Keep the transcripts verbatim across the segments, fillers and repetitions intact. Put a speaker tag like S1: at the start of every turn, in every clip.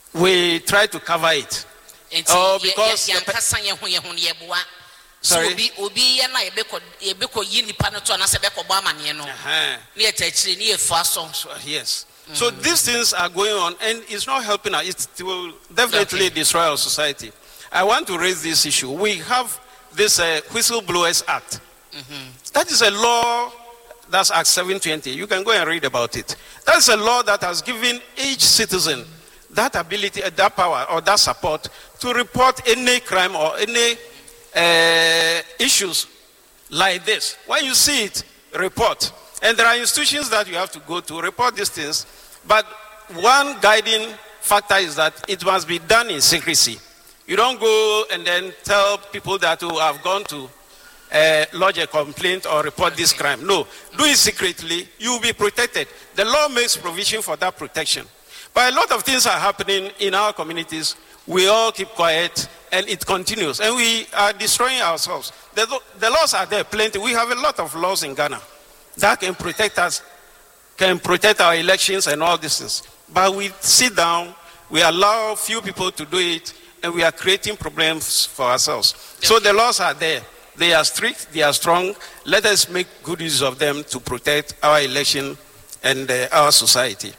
S1: we try to cover it. Oh, because sorry. Uh-huh. Yes. Mm. So these things are going on, and it's not helping us. It will definitely okay. destroy our society. I want to raise this issue. We have this uh, Whistleblowers Act. Mm-hmm. That is a law. That's Act seven twenty. You can go and read about it. That's a law that has given each citizen that ability, that power, or that support to report any crime or any uh, issues like this. When you see it, report. And there are institutions that you have to go to report these things. But one guiding factor is that it must be done in secrecy. You don't go and then tell people that who have gone to uh, lodge a complaint or report this crime. No, do it secretly. You will be protected. The law makes provision for that protection. But a lot of things are happening in our communities. We all keep quiet, and it continues. And we are destroying ourselves. The, the laws are there, plenty. We have a lot of laws in Ghana that can protect us, can protect our elections and all these things. But we sit down, we allow few people to do it, and we are creating problems for ourselves. Okay. So the laws are there. They are strict, they are strong. Let us make good use of them to protect our election and uh, our society.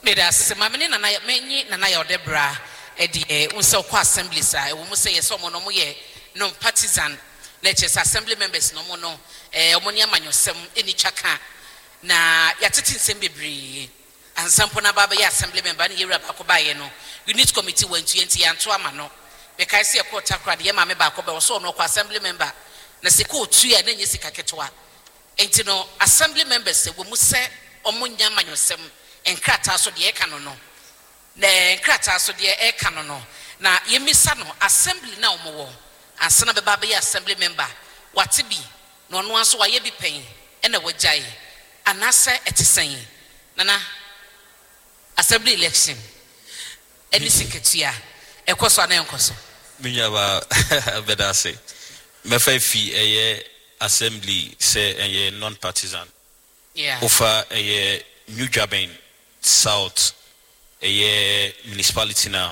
S2: Non-partisan, assembly members no mono, omonia manyosem eni chaka na yatiti sembebri and sampona baba ya assembly member ni yera bakobaye no unit committee went to enti yanto ama no because see a court takra de ma me bakoba wo so no kwa assembly member na se ko tu ya na nyesi kaketwa enti no assembly members se wo mu se omonya manyosem enkrata so de e ka no no na enkrata so de e ka no no na yemisa no assembly na omowo asana be baba ya assembly member watibi no no aso waye bi pen e na wajai anasa etisen nana assembly election any secretary ekoso na enkoso
S3: minyaba bedase mefa fi eye assembly say eye non partisan
S2: yeah
S3: ofa eye New Jaben South eye municipality now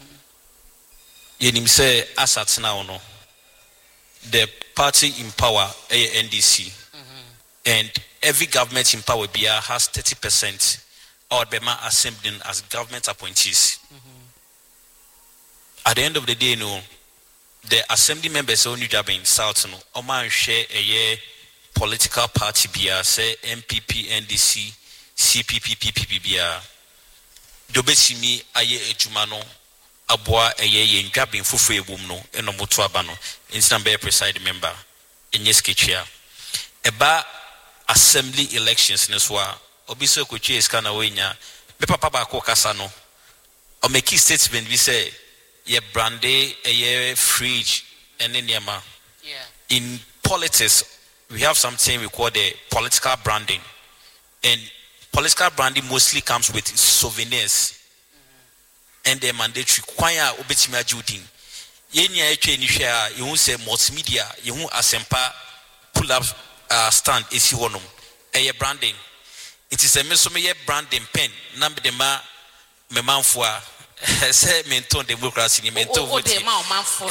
S3: yenim say asat now no the party in power a N D C mm-hmm. and every government in power B R has thirty percent or Bema assembling as government appointees. Mm-hmm. At the end of the day, no, the assembly members of New Japan South no, Oman share a year political party B R say M P P, N D C, C P P, P P P B R. Dobesimi aye ejumano. Abwa eye yen Jabin fufu ebum no eno moto aba no intina be preside member enyes kechia eba assembly elections ne so a obi so kochi eska na wenya me papa ba ko kasa no o make statement bi say ye brande eye fridge ene niema
S2: yeah
S3: in politics we have something we call the political branding, and political branding mostly comes with souvenirs and the mandatory kwanya obetimi ajudin yenya etwe ni hwe a yehu se multimedia yehu asempa pull up uh, stand esi honom eye branding. It is a mesome ye branding pen na me de ma me manfo a say menton democracy ni menton vote
S2: o de ma o manfo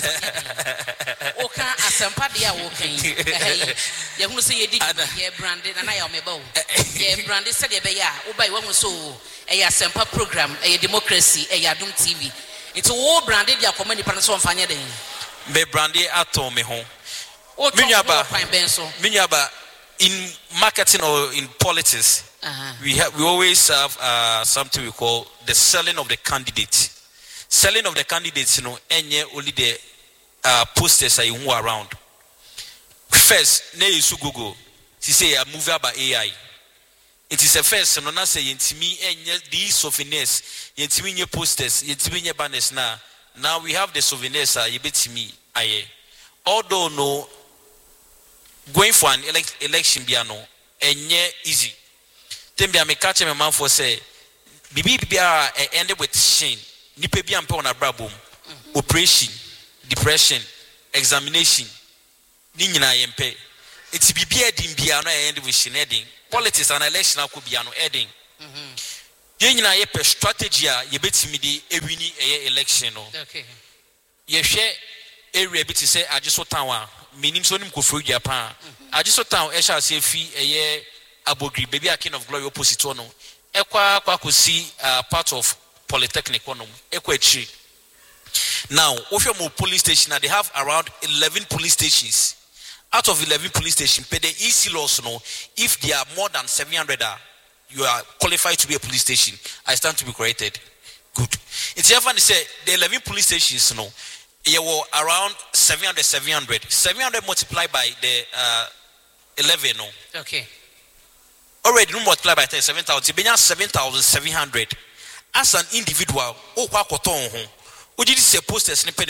S2: o kan asempa de a wo kan ye hu se ye di ye branding na na ya o me ba o ye branding se de be ya wo ba ye wo so a Sempa program, a democracy, a Yadum T V. It's all branded your community person for any day.
S3: Me brandy atom me home. Minyaba, Minyaba, in marketing or in politics, uh-huh. we have we always have uh, something we call the selling of the candidate. Selling of the candidates, you know, any only the uh, posters are you around. First, ne isu Google. She say a movie about A I. It is a first, no na say yentimi enye these souvenirs, yentimi nye posters, yentimi nye banners na. Now we have the souvenirs a yebetimi aye. Although no going for an elect, election biano enye easy. Tembia me catch me man for say bibi bia ended with shame. Nipe bia mpe ona brabom. Operation, depression, examination. Ni nyina yempe. It's bibi edin bia no end with sheneding. Politics and election could be an heading. Yen na ye pe strategy a ye betimi di ewini eye election no.
S2: Okay.
S3: Ye hwe area bi ti say Ajiso town a minim so nim kofro Japan. Ajiso town e sha se fi eye Abogri baby a King of Glory opposite no. Ekwa kwa kosi part of Polytechnic ono ekwa echi. Now, Ofiamo police station, they have around eleven police stations. Out of eleven police stations, per the E C laws, no, if there are more than seven hundred, you are qualified to be a police station. I stand to be corrected. Good. It's even say the eleven police stations, no, you were around seven hundred, seven hundred. seven hundred multiplied by the uh, eleven, no.
S2: Okay.
S3: Already, no multiply by ten, seven thousand. seven thousand seven hundred. As an individual, oh, kwa koton home. We did say posters and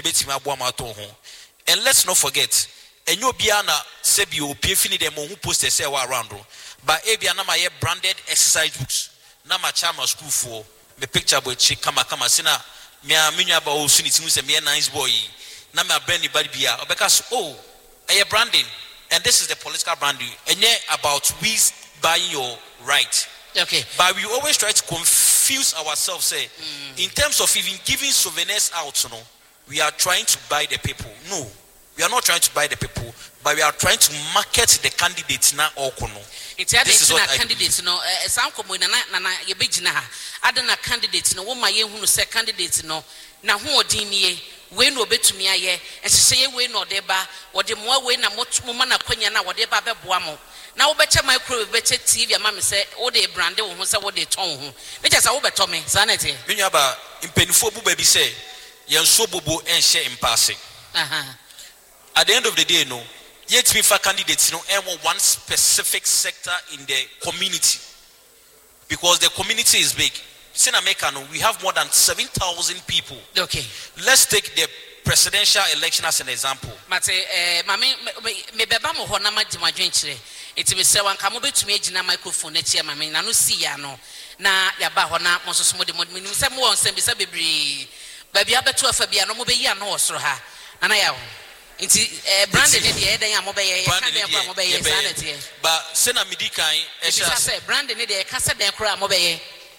S3: let's not forget, and you biana sebi o pfini them who posters say around, but ebiana my branded exercise books. Na my chama school for me picture boy chick kama kama sina me a minya ba o suni timu se me nice boy. Na me brand body bia because oh a branding and this is the political branding and yeah about we buying your right.
S2: Okay.
S3: But we always try to confuse ourselves, say, mm. in terms of even giving souvenirs out, you know, we are trying to buy the people. No, we are not trying to buy the people, but we are trying to market the candidates now.
S2: It's a this is what candidates, no, some common na ye big na. Adana candidates, no, woman ye who say candidates, no, na who or dini. We no bet to me aye, and say we no deba, or the more way na much mumana quenya na whatever buamo. Now better micro better T V, mamma say, oh, they brand who say what they told who. It is over Tommy, sanity.
S3: Minyaba, in Penfobu baby say, Yan Sobobo and share in passing.
S2: Uh-huh.
S3: At the end of the day, no, yet we for candidates, no, and one specific sector in the community. Because the community is big. In America, no, we have more than seven thousand people.
S2: Okay.
S3: Let's take the presidential election as an example.
S2: Mate, eh, mami, me beba mo hona ma dima dwenchire. Eti me se wan ka mo betumi agina microphone echi mami na no si ya no. Na ya ba hona mo so so mo de mo nim se mo won se be se bebre. Ba bia beto afa bia no mo be yi ano osoro ha. Ana ya ho. Nti eh brand ne de eden ya mo be ye, ka den kra mo be ye sanity.
S3: Ba se na midi kan e sha
S2: se brand ne de ka se den kra mo be ye.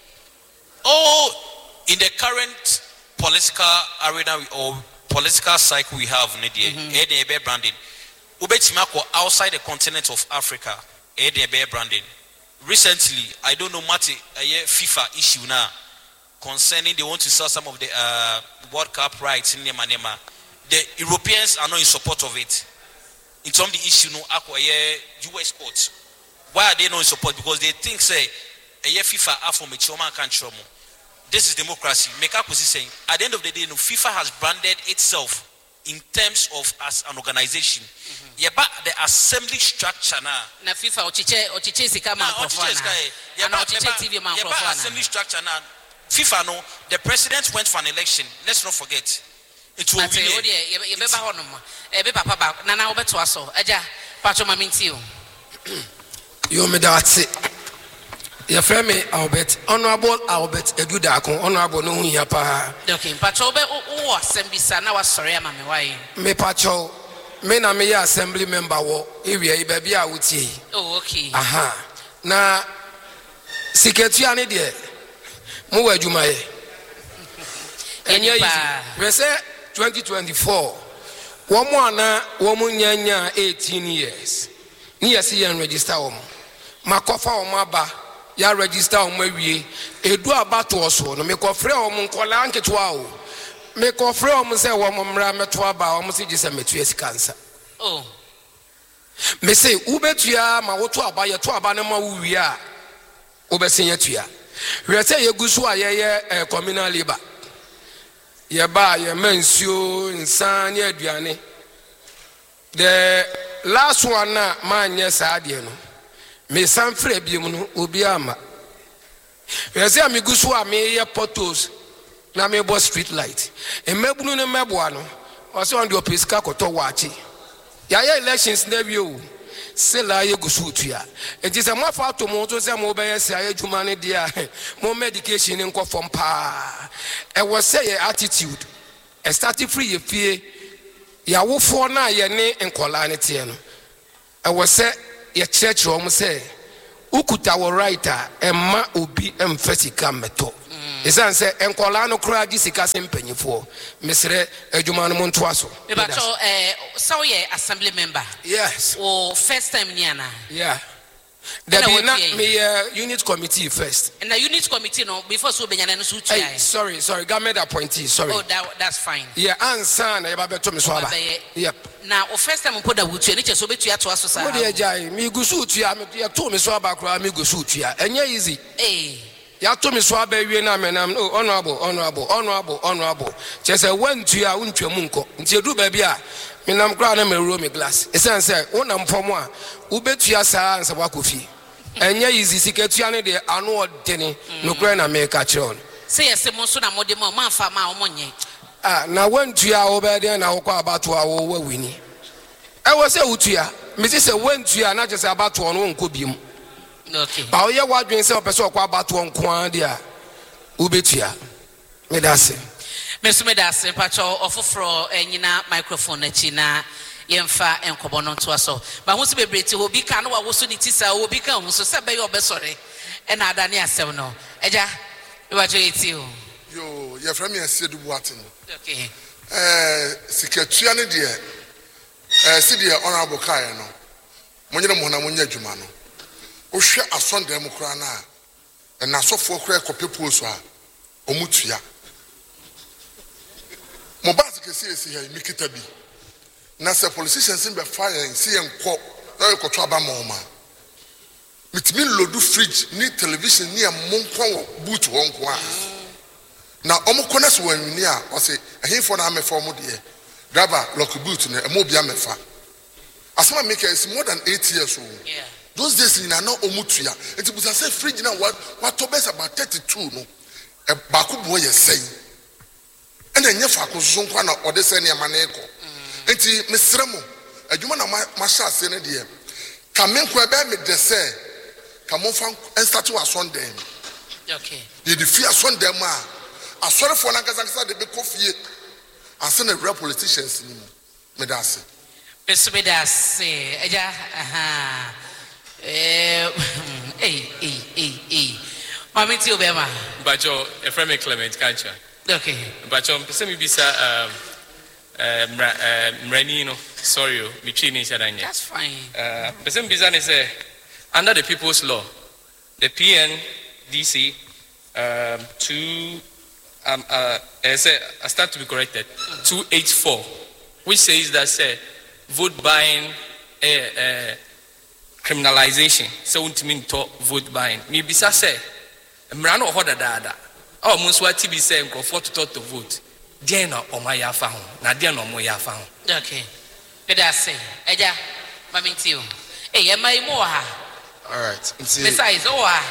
S3: Oh, in the current political arena or political cycle we have, Nadia, mm-hmm. branding. Ubetimako outside the continent of Africa, branding. Recently, I don't know Mati, a FIFA issue now concerning they want to sell some of the uh, World Cup rights in Nema Nema. The Europeans are not in support of it. In terms of the issue, no, U S courts. Why are they not in support? Because they think say a FIFA after me choma can't show more. This is democracy. Make up was saying at the end of the day, no, FIFA has branded itself in terms of as an organization. Mm-hmm. Yeah, but the assembly structure now.
S2: Na FIFA ochiche ochiche sika microphone.
S3: Yeah, but T V microphone. Yeah, but assembly structure now. FIFA no, the president went for an election. Let's not forget. It will be.
S2: You be ba hono mo. E be papa ba na na obeto aso. Aja, patro maminti o.
S4: You me that your friend me Albert, Honorable Albert Edudakon, Honorable no here pa.
S2: Okay, patro be o assembly sa na wa sorry ama me why.
S4: Me patro, me na me assembly member wo area e baby a wutie.
S2: Oh, okay.
S4: Aha. Na secretary ne de mo wa adwuma ye. Enya yi. We say twenty twenty-four. Wo mo ana wo mo nyanya eighteen years. Ni yesi yan register wo mo. Makofa wo mo aba. Ya register on my way, a do about to us, no make of free or Munkolanke to wow. Make of free or Muse or Mumra to about almost just a material cancer.
S2: Oh,
S4: may say, Ubetia, my water by a two abanama we are Ubesiatia. We are saying Gusua, yeah, a communal labor. Ye buy a mensio in San Yadiane. The last one, man, yes, I didn't know. Me san frɛ bi mu no obi ama yɛsɛ amigusu a me ye potos na me bo street light emebunu ne meboa no ɔsɛ on the opiska koto wachi ya ya elections na bi o sela ye gusu tua enti sɛ mo afa to mo to sɛ mo be yɛ sɛ adwuma ne dia mo medication ne nkɔfom pa e wo sɛ ye attitude e start free ye fie ya wofo na ye ne nkola ne tie no e wo sɛ ye church rom say ukuta wo writer emma obi emfa sika meto esan se enkola no kura gi sika se mpanyifo mesre adwuma no monto aso
S2: me ba to eh so ye assembly member
S4: yes
S2: o first time ni ana
S4: yeah there be na me uh, unit committee first
S2: and the unit committee no before so benyana no so tua
S4: hey, sorry sorry government appointee sorry
S2: oh that, that's fine
S4: yeah ansa na yeba beto me so aba yep
S2: na o first time mpoda wutua ni che so betua to aso sa
S4: mo de jai me gusu tua me to me so aba kura me gusu tua enye easy
S2: eh
S4: ya to me so aba wie na menam no honorable honorable honorable honorable chese wantua untwamu nko nti edu ba bia menam kura na me roll me glass esan say wonam fom a ubetua saa ansa wakofi enye easy siketua ne de anu odene no kura na me ka kire on
S2: say yes mo so na modem ma manfa ma omonye
S4: ah na wantua wo be de na wo kwa abato a wo wawini e wo se utua me se wantua na je se abato no nko biem
S2: okay
S4: ba wo ye wadwen se opeso kwa abato nko an de a ubetua me da se
S2: mesume da se pacho ofofro enyina microphone na chi na yemfa enkobo no to aso ba hu se bebreti obi ka no wa wo so ni tisa obi ka hu so se be yo be sore e na adane asem no eja e wa joyeti o
S5: yo ye fra me asiedu buaten
S2: okay
S5: eh siketua ne de eh si de honorable kai no monyere mo na monya adwuma no o hwe asonde mu kra na e na sofo kra kopepo so a omutua mo ba sikesi esi ha mikita bi na se politicians be fire si enko na ekoto aba ma mitimi lodu fridge ni television ni amonkon boot wonko a na omko na so wanwini a o se ehimfo na amefa mo de driver lock boot na emo bia mefa asema make is more than eight years old
S2: yeah
S5: those days ni na na omutua enti busa say fridge na what what to best about thirty-two no e ba ko bo ye sei ena nyefa ko so nkwa na ode se ne ma na eko enti mesremo adwuma na ma sha ase ne de ka menko e be me de se ka mo fa start wa Sunday
S2: okay
S5: ye de fear Sunday ma asore fo na kasa de be kofie ase na real politicians ni me da ase
S2: mesume da se eja aha eh eh eh eh eh mami ti obema
S6: bacho e frame Clement Kancha
S2: okay
S6: bacho pese mi bisa um Uh, mra, uh, Mranino, sorry,
S2: that's fine.
S6: Uh, person Bizan is under the People's Law, the P N D C um, two um uh as I start to be corrected two eight four, which says that say vote buying uh, uh, criminalization. So won't mean to vote buying. Me bisa say Mrano hoda dada. Oh, Muswa T B say for to talk to vote. Dia na o ma ya fa ho na dia na o mo ya fa ho
S2: okay good say eja mami ti o eh e mai mo ha
S7: all right nti
S2: besides o ha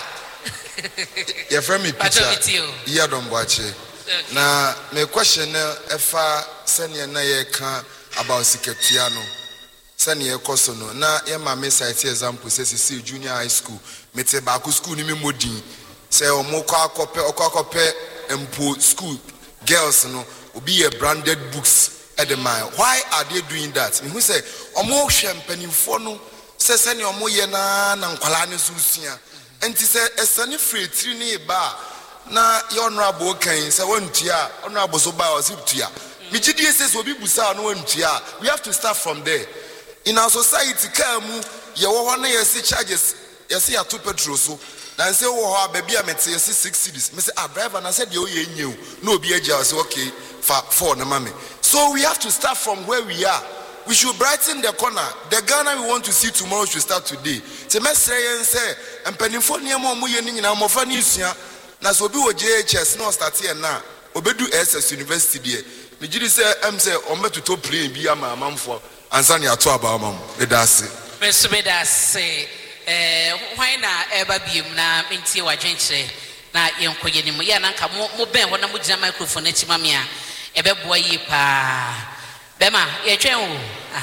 S7: your friend me picture ya don boache na me question na efa sene na ye kan about siketua no sene ye koso no na ye ma me cite example say see junior high school mete ba ku school ni me modin say o mo kwa akope akope empo school girls no obi a branded books at the mile. Why are they doing that? Me who say omo champagne for no say send omo ye na na nkwala ne susia enti say esane free tri ne ba na your honorable kan say wontua honorable so ba osiptua me gidie say obi busa no wontua we have to start from there in our society ka mu ye wo ho na ye se charges ye se ya to petrol so na say wo ho baby a mete ye se six cities me say ah driver na say de o ye nyeu no obi agya say okay for for na mame. So we have to start from where we are. We should brighten the corner. The Ghana we want to see tomorrow should start today. Se mesre yen say empanimfo niam mo ye ni nyina mo fa ni sua na so bi wo J H S no start here na obedu S S University there. Me gidi say em say o metuto plane bi ama amamfo ansa ne ato aba amam. Me da se.
S2: Me so me da se eh why na eba biem na mentie wadwenkyere na yenkoye ni mo ya na nka mo ben ho na mo gina microphone achi ma me a ebe boa yi pa bema ye twen o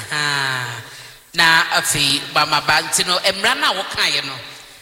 S2: aha na afi ba ma ba ntino emra na wo kan ye no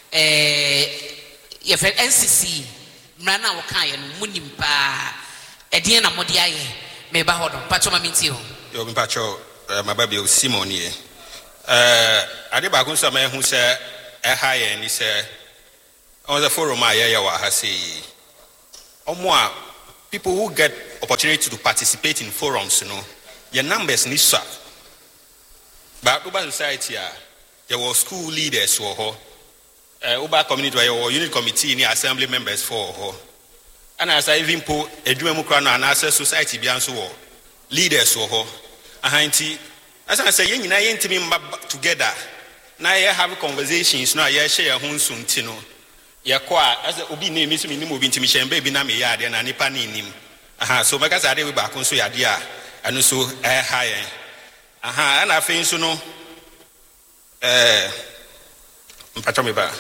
S2: eh ye fe N C C emra na wo kan ye no munim pa edin na modi aye me ba hodo pacho ma minti o
S8: yo mi pacho ma ba bi o Simon ye eh ade ba kun so ma hu se
S1: a high and is on the forum. I have say, or more people who get opportunity to participate in forums, you know, your numbers need so. But Uba society, there were school leaders who were Uba community or unit committee in assembly members for her. And as I even put a Dumokrano and as a society beyond so leaders who were as I say, you know, I together. Now you have conversations, now you share a soon, Tino. Yakwa, as the Obi name is moving to Michelle Baby Nami Yard and Anipanim. Aha, so because I did back on so yadia, and also a higher. Aha, and I think so no. Eh, Patromiba.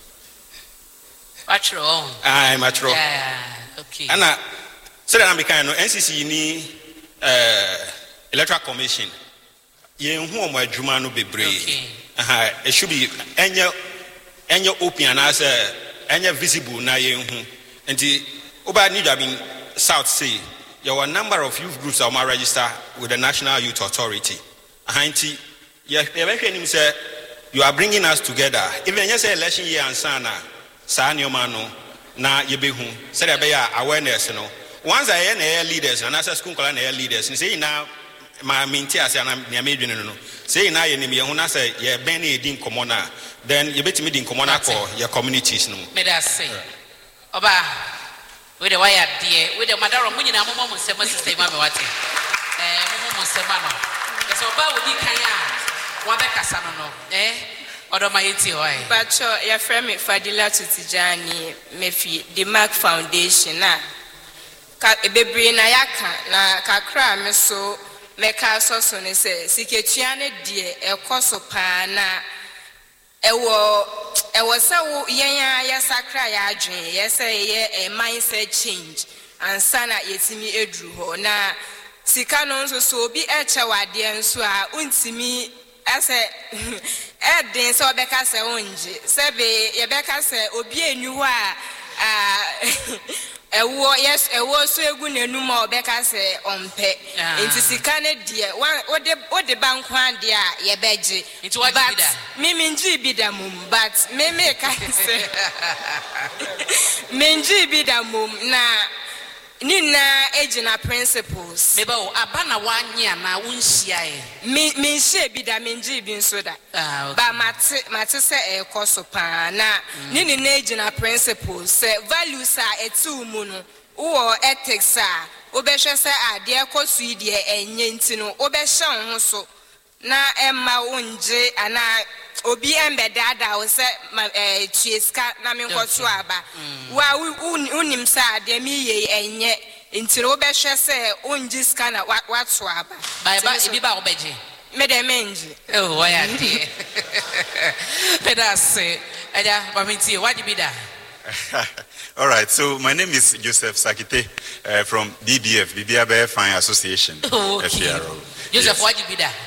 S2: Matro.
S1: Aye, Matro.
S2: Yeah, okay.
S1: And I said, I'm becoming N C C ni electoral commission. Yen who my Jumano be brave. Aha, it should be any any open as a any visible na yen who. And the Oba need have been South Sea. There were a number of youth groups that are registered with the National Youth Authority. Ahanti, yeah, eventually say you are bringing us together. Even you say election year and sana, san your mano, na yebehu. Say there be awareness, you know. Once I am air leaders and as a school and air leaders, and say now. My mintia say I'm near me, no. Say now you name you say you're Benny Din Comona, then you bet me in Comona for your communities. No,
S2: may I say, Oba, with the wire, dear, with the Madara Munina, Momo Sema System, Mamawati, eh, Momo Semano. It's Oba would be Kaya, Wabeka Sanono, eh, or my eti.
S8: But your friend Fadila Tijani, Mefi, the Mark Foundation, na. Ka bebre na yaka na kakra me so meka so so ne se siketua ne de ekoso pa na ewo ewo se wo yenya yesakra ya adwen yese ye a mindset change ansa na yetimi edru ho na sika no nso so obi eche wade nso a untimi ase edin so beka se onje se be ye beka se obi enu a ewo yes ewo so egu nenu ma obeka se ompe nti sika ne de ode ode bankwan de a ye beje
S2: nti what be that
S8: mimi nji bi da mum but me me ka se me nji bi da mum na nina ejina principles
S2: meba o abana wanya na wunhia e
S8: me me hie bi da me nji bi nso da ba mate mate se e koso pa na nini na ejina principles se values a etu mu no wo ethics a obehwe se ade koso ide enye nti no obehye ho so na emma unje ana obi embeda da wo se eh tieska na me nkoso aba wa unim sa de mi ye enye nti no obehwe se unji ska na watso aba
S2: bye bye ibi ba obeje
S8: me de menji
S2: oh why are they pedase eja pamiti what be that.
S9: All right, so my name is Joseph Sakite uh, from B B F, B B F Fine Association.
S2: Oh, okay.
S9: F E R O.
S2: Joseph, yes. What be that?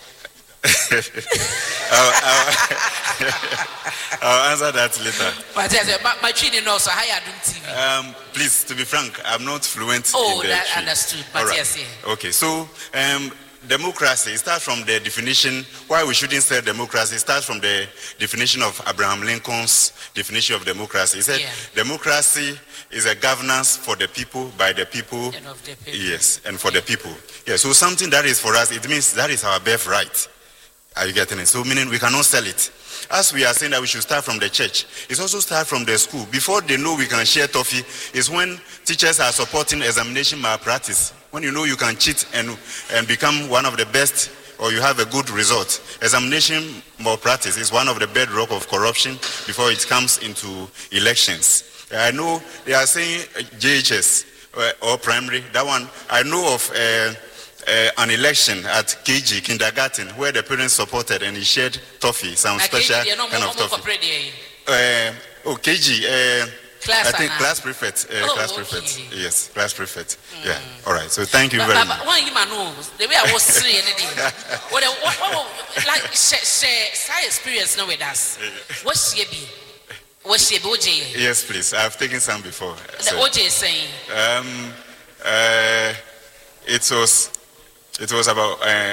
S9: I'll, I'll, I'll answer that later.
S2: But my training also higher than T V.
S9: Um, please, to be frank, I'm not fluent.
S2: Oh,
S9: in the
S2: that
S9: tree.
S2: Understood. But
S9: right.
S2: yes, yeah.
S9: Okay, so um, democracy starts from the definition. Why we shouldn't say democracy starts from the definition of Abraham Lincoln's definition of democracy. He said, yeah. Democracy is a governance for the people, by the people.
S2: And of the people.
S9: Yes, and for yeah. the people. Yeah, so something that is for us, it means that is our birthright. Are you getting it? So meaning we cannot sell it. As we are saying that we should start from the church, it's also start from the school. Before they know we can share toffee, is when teachers are supporting examination malpractice. When you know you can cheat and, and become one of the best, or you have a good result. Examination malpractice is one of the bedrock of corruption before it comes into elections. I know they are saying J H S or primary. That one, I know of uh, uh, an election at K G, kindergarten, where the parents supported and he shared toffee, some like special K G, kind of toffee. Uh, oh, K G. Uh, Class I think class prefect. Uh,
S2: oh,
S9: class
S2: okay.
S9: prefect. Yes, class prefect. Mm. Yeah. All right. So thank you
S2: but,
S9: very
S2: but,
S9: much.
S2: But one you know, the way I was saying anything. What what what like share share experience now with us. What's she be? What's she be? O J?
S9: Yes, please. I've taken some before.
S2: The so, O J is saying.
S9: Um. Uh. It was. It was about uh,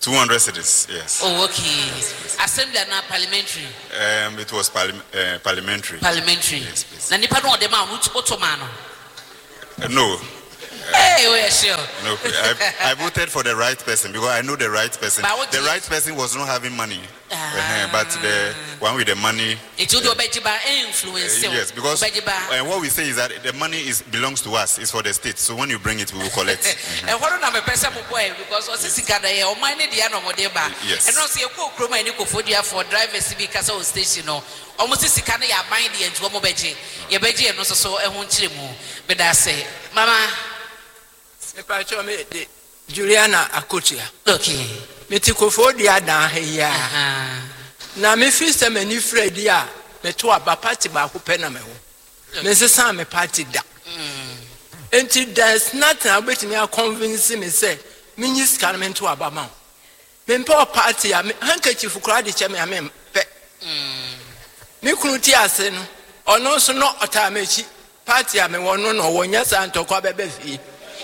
S9: two hundred cedis, yes.
S2: Oh, okay. Assembly and not parliamentary?
S9: Um, it was parli- uh, parliamentary.
S2: Parliamentary.
S9: Yes, please.
S2: Na nipa no de ma Ottomano.
S9: Uh, no.
S2: Hey, we're sure.
S9: No, I, I voted for the right person because I know the right person. The right person was not having money, uh, but the one with the money.
S2: It would be uh, influence.
S9: Uh, yes, because uh, what we say is that the money is belongs to us. It's for the state. So when you bring it, we will collect.
S2: And what am a person because Osisi or mine the animal deba.
S9: Yes.
S2: And also, you could chroma and you could for drivers because of station or almost Sikana ya mind the end to Mobeji. Your beji and also so a hunchimu. But I say, Mama.
S10: Juliana Akotia.
S2: Okay.
S10: Metikofo dia dan heya. Na me fista mani Fredia, me to aba party ba ko pe na me ho. Me sesa me party da. Enti there's nothing about me convince me say me nyi ska me to aba ma. Me mpa party a handkerchief kura de che me am pe. Me kunu ti ase no. Ono so no otamechi party a me wono no wonya santokwa bebe fi.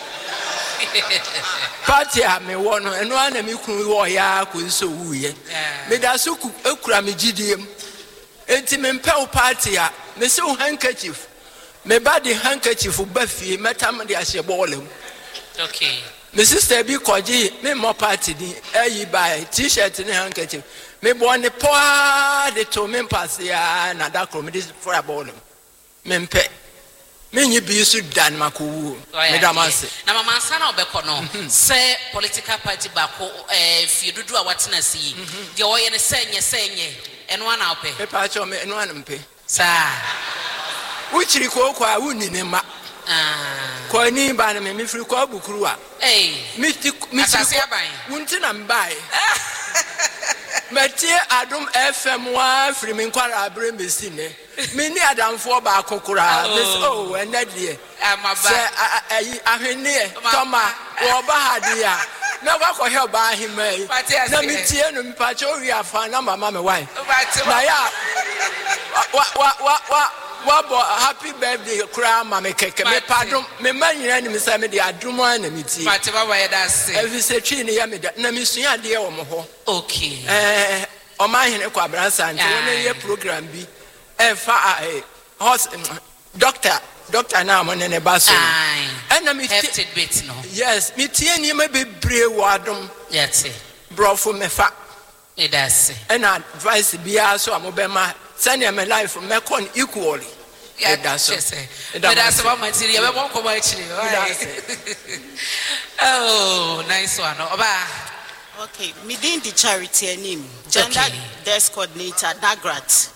S10: Party a me wono eno ana me kunu wo ya ko nso wuye me da so ekura me gidiem enti me mpɛ party a me se wo handkerchief me ba de handkerchief ba fie metam de ahye bɔɔlem.
S2: Okay.
S10: Me sister bi koji me mo party din ayi buy t-shirt ne handkerchief me bɔ ne poa de to me pass ya na da kro me de for a bɔɔlem me mpɛ me nyi bi su dan makowu me da manse
S2: na mama sana obekɔ no say political party ba ko eh fie dudu a watena si de oye ne sɛnyɛ sɛnyɛ eno ana opɛ
S10: me pa cho me eno ana mpe
S2: sa
S10: wuchiri ko ko a wuni ne ma
S2: ah
S10: ko ni ba na me me firi ko abukuru a
S2: eh
S10: mi ti mi ti wunti na mbae Metie Adum F M wa firi me nkwara abre mesi ne me ni adamfo ba akokora me oh enadie
S2: amaba
S10: ayi ahwene toma wo ba hadia na wa ko he ba ahimai na metie no mpacho wi afa na mama me wan na ya wa wa wa wa wa happy birthday kura ma me keke me padum me manyina ni me say me de adum na metie
S2: mate ba wa ya da se
S10: evi se twi ne ya me da na me sua de wo mo ho.
S2: Okay.
S10: Eh o ma hene kwa bransa nti wona ye program bi e fa eh doctor doctor na mo ne ne ba so
S2: and na me hefted bit no
S10: yes me tie ni ma bebre wo adom
S2: yes
S10: brofo me fa
S2: e da se
S10: and advice bia so amobema send me life me kon equally
S2: yeah that's it but that's about material we won't come actually oh nice one oba.
S11: Okay, me din the charity name gender okay. Desk coordinator Nagrat.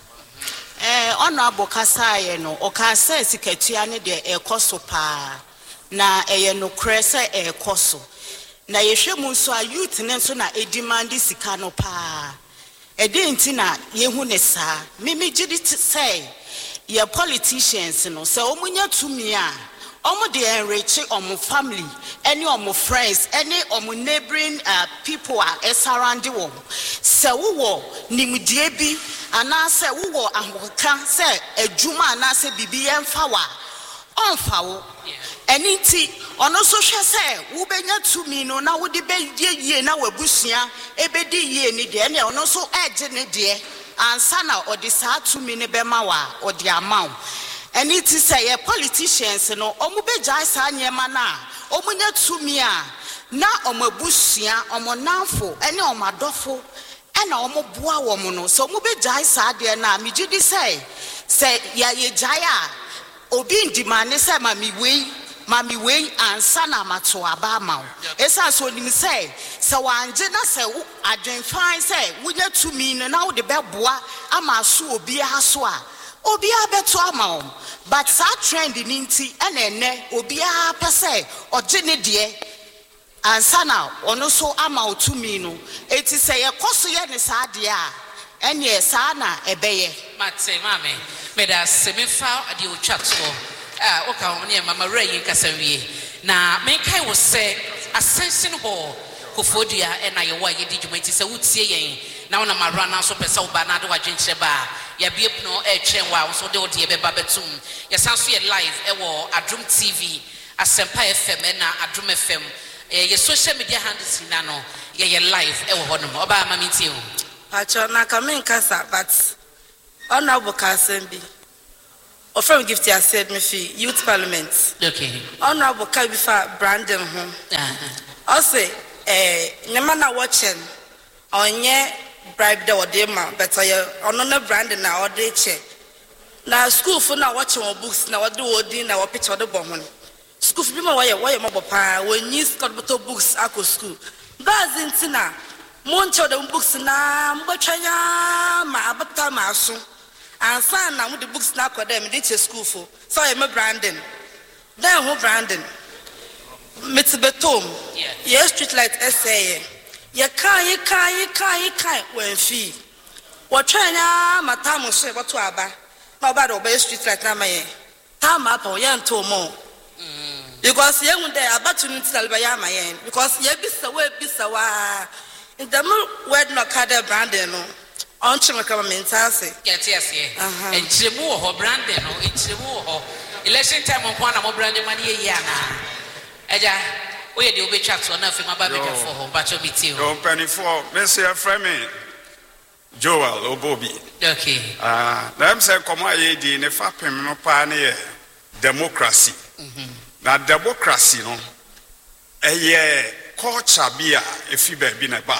S11: Eh honorable Kasaye no o ka say sikatua ne de ekoso pa na eye no krese ekoso na yehwe mu nso a youth ne nso na e demand sika no pa e de nti na yehu ne sa me me gidi say ye politicians no say omunya tumi a omo de enrich omo family any omo friends any omo neighboring uh, people are surrounding wo se wo nimdie bi ana se wo ahoka se adwuma ana se bibi yemfa wa onfa wo eni nti ono so hwe se wo benya tumi no na wo de be yie na wabusua ebedi yie ni de na ono so eje ne de ansa na odi sa tumi ne be ma wa odi amaw. And it is a politicians no omubejai sa nyema na omunya tumi a na omabusia omonamfo ene omadofo ena omoboa wo mu no so omubejai sa de na megidi say say ya yejai a obi ndimane say mami wei mami wei ansa na mato aba ma esa so nim say se wanje na say adwenfan say wunya tumi no na wo de beboa ama so obi ha so a obi abeto ama but that trend in nti ene obi a pese oje ne de ansa na ono so ama otumi no eti se ye koso ye ne sa de a ene sa na ebeye
S2: mate mame me da se me fa de o chatso ah o ka ne mama rayi kasawie na me kai wo se ascension hall kofodua ena ye wa ye di dwuma eti se wutie yen na wona marwa na so pese oba na de wadwenkyere ba ya bie pno e twen wa so de ode be ba betum ya sanso ye live e wo Adum T V Asempa F M na Adum F M eh ye social media handles na no Yeah, yeah, life. I will hold them. Oba mami tio.
S12: Pacho na kame nkasa, but honorable Kasembi. Or from gift I said me fi youth parliament.
S2: Okay.
S12: Honorable Kabifa Brandon home.
S2: Uh-huh.
S12: Also, eh, nema na watching. Onye bribe the odema, but I honor Brandon na ode che. Na school for na watching our books na wadu odi na wapitch the bomb. School for me why why mabo pa when you got books ako school. That's intina. Moncho the books na mbachanya ma abata maso. And son na the books na kwa them did school for. So I'm a Brandon. Then who Brandon? Mitsubetom. Yes, street light essay. Ye kai ye kai ye kai ye kai when fee. What China matamu say what to aba. No bad obey street light na my time up or yan to more. Because young day about to tell by my end. Because ye be so way be so in the word no kada Brandon no. On Chimaka Mentase.
S2: Yes, yes, yes. And Chimu or Brandon or in Chimu or election time on one of Brandon money yana. Eja, where do we chat to nothing about it for home, but you'll be too.
S13: Don't penny for Monsieur Fremy. Joel or Bobby.
S2: Okay.
S13: Ah, them say come a di ne fapem no pioneer democracy. Na democracy no eye culture bia efi ba bi na ba.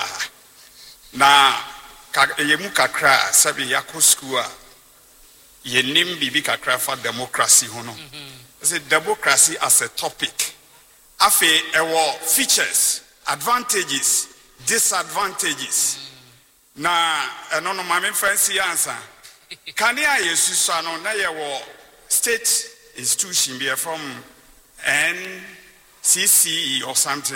S13: Na ka ye mu kakra sabi yakọ school a ye nim bibi kakra fa democracy ho no. Say democracy as a topic. Afe ewo features, advantages, disadvantages. Na eno no mame fancy answer. Kania yesusa no na ye wo state institution be from N C C E or something.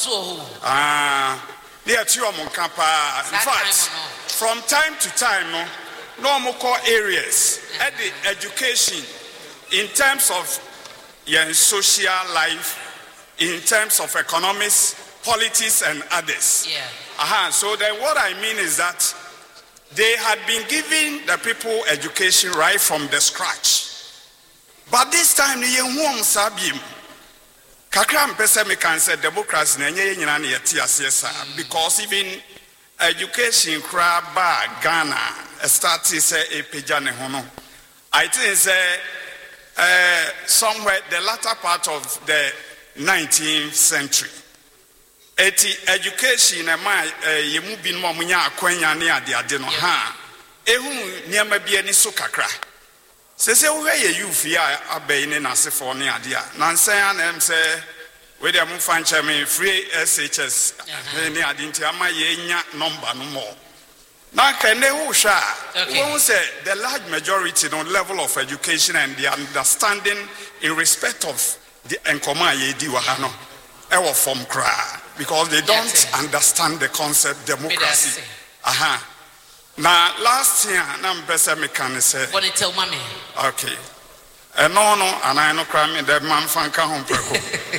S13: Ah, they are two among Kappa. In fact, from time to time, no, no more core areas at the education in terms of yeah, social life, in terms of economics, politics, and others.
S2: Yeah.
S13: Aha. So then, what I mean is that they had been giving the people education right from the scratch. But this time, the young one sabim. Kakram pese me can say democracy na nye nyina na yeti asesa because even education kra ba Ghana start say e peja ne ho no. I think say uh, somewhere the latter part of the nineteenth century. Eti education na ma yemu bi no munya akwanya ne ade ade no ha ehu niam bia ni so kakra. Sese wo ye youth ya abey ne nasefo ne ade a nansan na em say we dem fanche me free S H S ne ade nti ama ye nya number no more na kene wo hwa wo say the large majority no level of education and the understanding in respect of the enkoma ye di wa ha no e wo form kra because they don't understand the concept democracy. Aha. Now last year, na mpesa me kan say.
S2: What tell mommy?
S13: Okay. Eh no no, and I no cry me the man fan ka hom preko.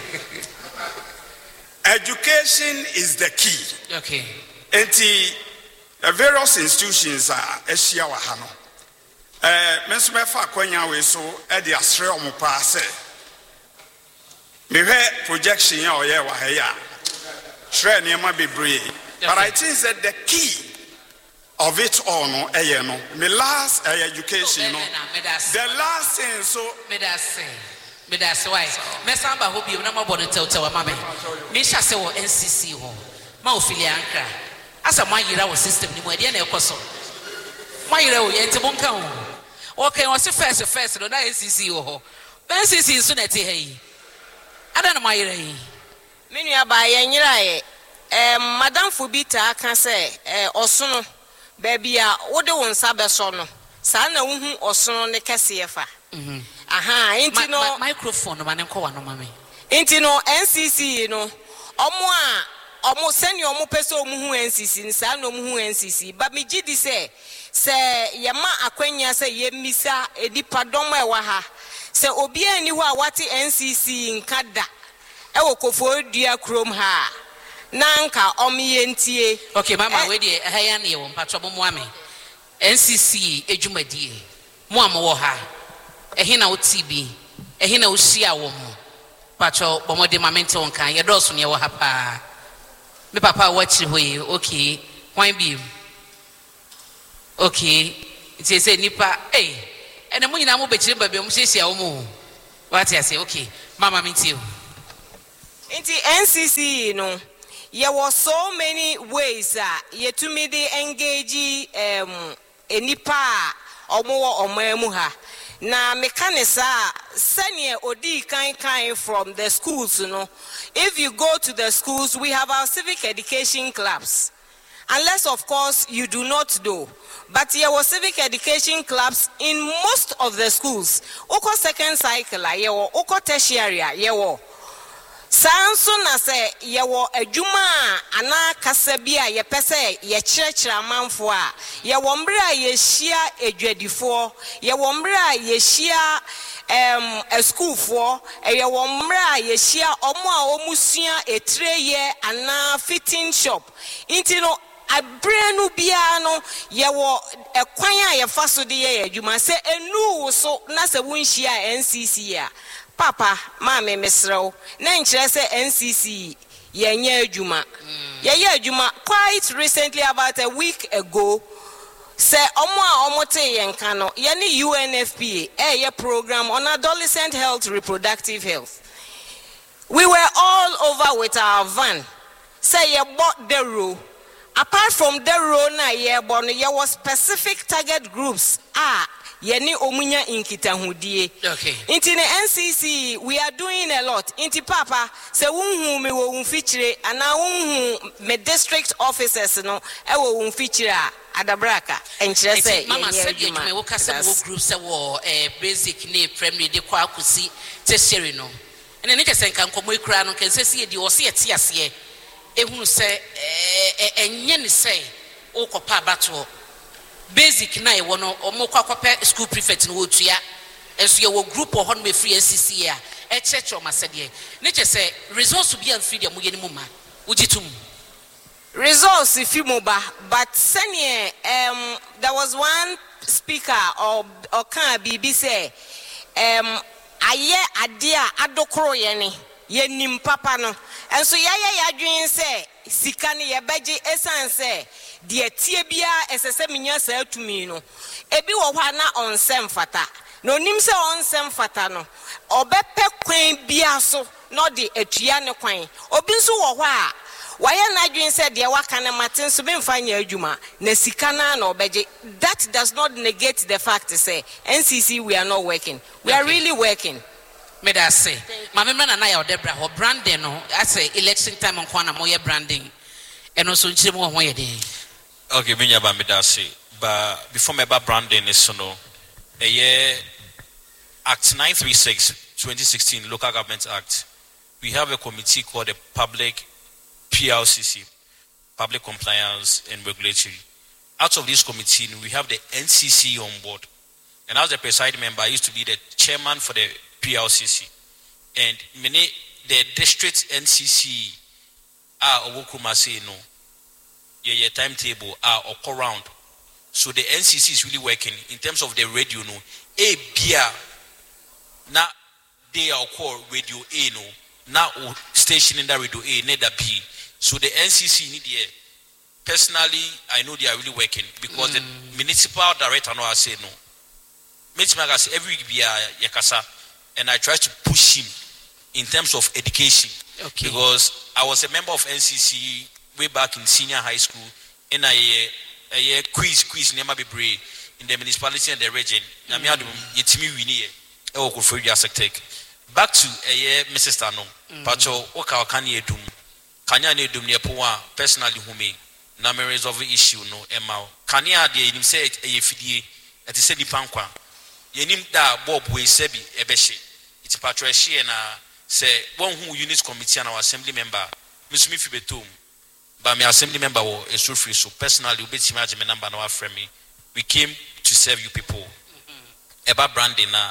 S13: Education is the key.
S2: Okay.
S13: Enti the various institutions are ehia wa ha no. Eh me so me fa kwanya we so e de asre omo pa say. Me hwe projection ya oye wa ha ya. Shre niam bebre. But I think that the key of it all no eh no me last uh, education no the last thing so
S2: me that say me that say why me samba hobi na ma bono tell tell mama me sha say wo N C C ho ma ofili ankra asa ma yira wo system ni mo e de na ekoso ma yira wo yente bonka ho okay wo se first first no na N C C ho N C C so na te hey ada na ma yira yi
S8: me nua ba ye nyira ye eh madam Fubita aka say eh osono baby a wode won sabe so no sa na wuhu osono ne kese fa mhm aha inti no
S2: microphone ma ne nko wa no mame
S8: inti no N C C no omo a omo seni omo pese omo hu N C C sa na omo hu N C C ba me gidi se se ye ma akwanya se ye misa edipadom e wa ha se obi ani ho a wate N C C nkada e wo kofo dua krom ha nanka omiye ntie.
S2: Okay mama eh, we de haya na ye wo mpatro mo ame N C C edwumadie mo am wo ha ehe na wo T B ehe na wo hia wo mo patro bomode mamento nkan ye do so ne wo ha pa me papa watch we okay why be okay it say nipa eh ene mo nyina mo be kire baby mo hyehyia wo mo what I say okay mama me too
S8: Inti N C C no there were so many ways uh yetumi de engage um enipa omo omo ha na mekanisa senior odi kan kan from the schools you know. If you go to the schools, we have our civic education clubs, unless of course you do not know, but there were civic education clubs in most of the schools. Oko second cycle there were oko tertiary there were sanso na se yewo adwuma ana kasabia ye pese ye kyerkyera manfo a yewo mbre a ye hia edwadifo yewo mbre a ye hia em a school for yewo mbre a ye hia omo a omusua etreye ana fitting shop intino abrenu bia no yewo ekwan a ye fa so de ye adwuma se enu so na se wonhia N C C a Papa, mama mesro, na nkyere se N C C yenye adwuma. Yenye adwuma quite recently about a week ago. Se omo a omo te yenka no, yeni U N F P A, eh ye program on adolescent health, reproductive health. We were all over with our van. Say ye bought the row. Apart from the row na ye born, ye was specific target groups. Ah, yeni omunya inkita hudie.
S2: Okay.
S8: Inti ne N C C, we are doing a lot. Inti papa, se unhu me wo unfichire, ana unhu me district officers no, e wo unfichire adabraka. Enchire se,
S2: Mama said you may work as a group se wo basic ne primary de kwa kusi tertiary no. And then nka senka nkomo ikura no kan se se di wo se eti ase. Ehunu se enye ne se okopa bato. Basic na e wono omo kwakwape school prefect no wotua enso ye wo group of me free N C C a e church o masede ne che se resource bi an free dem ye ni mu ma ugitum
S8: resource if you moba but senior um there was one speaker or or kan B B say um aye ade a adokoro ye ni ye nim papa no enso ye ye yadwen se sika ne ye beje esan se de tie bia esese minya sa atumi no ebi wo hwa na onsem fata no nim se onsem fata no obepe kwan bia so no de atua ne kwan obi nso wo hwa a waye na adwen se de waka na maten so bemfa nya adwuma na sika na na obeje. That does not negate the fact to say N C C we are not working, we are really working.
S2: Me da say mama me na na ya odebra ho branding no ase election time on kwana moye branding eno so nchire mo ho ye den.
S3: Okay, minya ba me da say but before me ba branding is no a year Act nine thirty-six twenty sixteen Local Government Act. We have a committee called the Public P L C C, Public Compliance and Regulatory. Out of this committee, we have the N C C on board. And as the presiding member, I used to be the chairman for the P L C C. And many the district N C C are Owokumase no. Yeah, timetable are or round. So the N C C is really working in terms of the radio no. A bia na they are called radio A no. Now station in that radio A neither B. So the N C C need the personally I know they are really working because mm. the municipal director no I say no. Say every week be a yakasa and I try to push him in terms of education. Okay. Because I was a member of N C C way back in senior high school and I a year quiz quiz never be brave in the municipality and the region. Na me adum yetimi wini e e wo for you take back to a year Missus Tano pacho oka okani edum kanya na edum ne po a personally humi na me resolve issue no ema kanya de nim say e fidie e te say nipa nkwa yenim da bob we sebi e be hye iti patro hye na say one who unit committee and our assembly member misumi fi betom but my assembly member was a so free so personally we bet imagine my number now from me. We came to serve you people. Mm-hmm. About branding na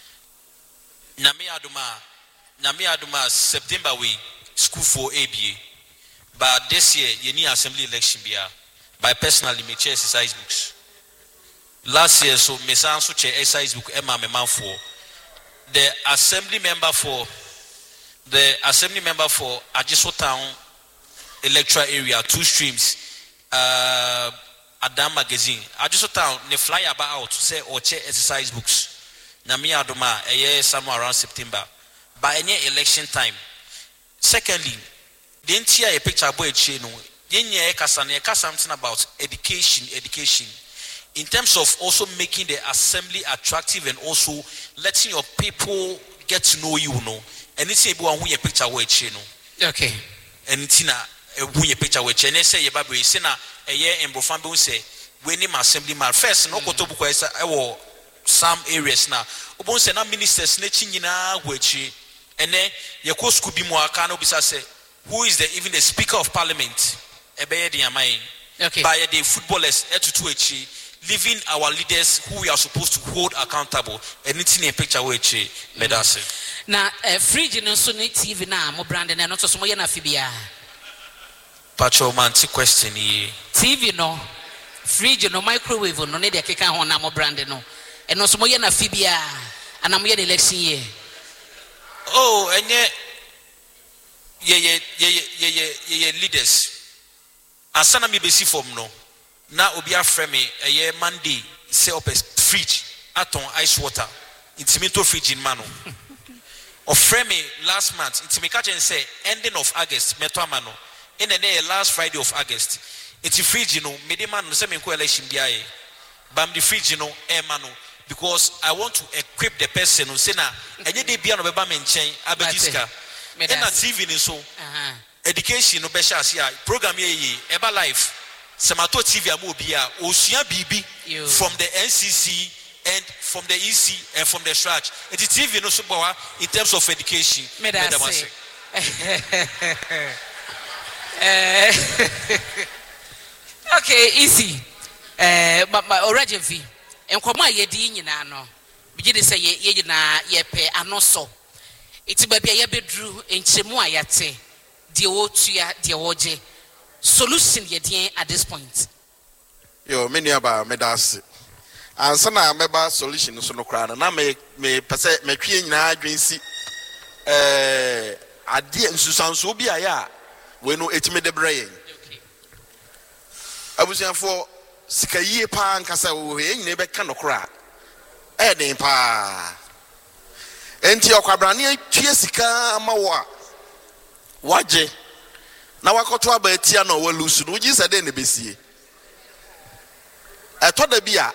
S3: Nami Aduma Nami Aduma September we school for A B A. But this year you need assembly election be by personally me chair exercise books. Last year so me san so chair exercise book Emma me man for the assembly member for the assembly member for Ajiso Town electoral area, two streams, uh, Adam magazine. I just town the flyer about to say or check exercise books. Nami Adoma, a year somewhere around September. By any election time. Secondly, didn't hear a picture about Chino. Didn't hear something about education, education. In terms of also making the assembly attractive and also letting your people get to know you, know. And it's a boy who you picture with Chino.
S2: Okay.
S3: And Tina, who you picture with Chino, say, Babu, Sena, a year in Bofambo say, when him assembly man first, no Kotobuko is a some areas now. Obon say, na ministers snatching in a which, and then your course could be more Kano Bisa say, who is the even the Speaker of Parliament? Okay. By the footballers, leaving our leaders who we are supposed to hold accountable. And it's in a picture which made us.
S2: Now, a free generation T V now, more brand and not so much fibia.
S3: Patromantic question here.
S2: T V no, free no microwave no need a kick on more brand no, and no more fibia, and I'm here election year.
S3: Oh, and yet, yeah, yeah, yeah, yeah, yeah, yeah, leaders. Asana mi besi form no. Na obi afrɛ me ɛyɛ Monday say up a fridge aton ice water intimito fridge in mano ɔfrɛ me last month intimi catch and say ending of August meto amano in the day last Friday of August it's fridge no me de man no say me ko election biaye bam the fridge no e mano because I want to equip the person no say na enye de bia no beba me nkyɛn abediska e na T V ni so education no be sha sia program ye ye eba live Samato T V Amobia, Osia B B from the N C C and from the E C and from the Shraj. And the T V no subawa in terms of education.
S2: Okay, easy. Uh, but my origin fee. And come on, ye ding in ano. Begin to say ye na ye pay anoso. It's baby a bedrew in Chemua yate. Dear Otia, dear Oje. Solution yet at this point.
S14: Yo, many about medasi. And some are meba solution so no crown. And I may may pass me create na green sea. Eh, I didn't Susan so be a ya. We know it made the brain. I was here for Sikaye pan Casa, we never can cry. Edding pa. Enti Okabrani, Chiesica, Mawa. Waje. Now I got to about Tiano or Lucian, which is a day in the B C. I told the beer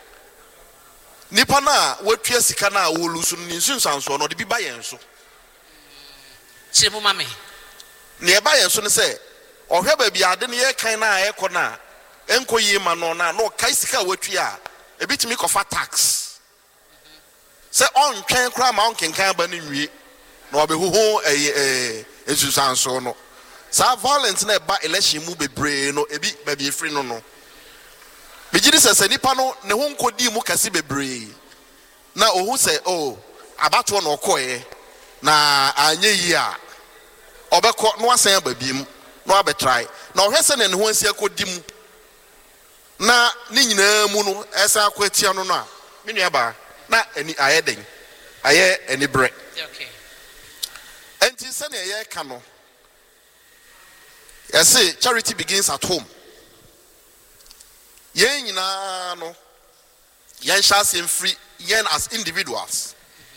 S14: Nipana, what Piesicana will loosen in Susan, so not to be by and so.
S2: Chimumame
S14: Nearby and soon say, or have a beer, then ye kind of econa, Enco ye manona, no Kaisika what we are, a bit make of a tax. Say on can cry mountain can burn in me, nor be who a Susan so no. Sa violence na ba election mu bebre no ebi baby free no no bigidi sese nipa no ne ho nkodi mu kase bebre na ohu se oh abato no okoye na anye yi a obekọ no asan babi mu no abetrai na ohwe se ne ho ansi akodi mu na ni nyina mu no esa akwatia no no a menua ba na ani ayeden aye ani bre
S2: okay
S14: enti se ne ye ka no. I say charity begins at home. Yen yina no yen shas yen free yen as individuals.